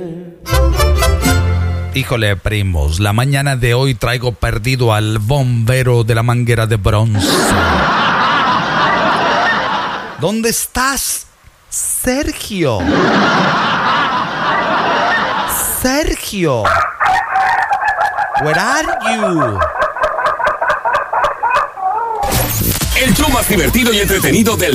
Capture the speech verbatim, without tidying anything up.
Híjole, primos, la mañana de hoy traigo perdido al bombero de la manguera de bronce. ¿Dónde estás, Sergio? Sergio. Where are you? El show más divertido y entretenido del